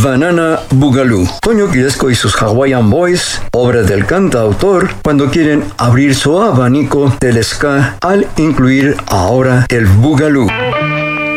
Banana Boogaloo. Toño Quilesco y sus Hawaiian Boys, obra del cantautor, cuando quieren abrir su abanico del ska al incluir ahora el Boogaloo.